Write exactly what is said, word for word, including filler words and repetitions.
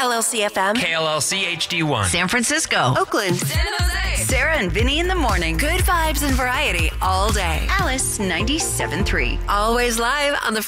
L L C F M. K L L C H D one. San Francisco. Oakland. San Jose. Sarah and Vinny in the morning. Good vibes and variety all day. Alice ninety-seven point three. Always live on the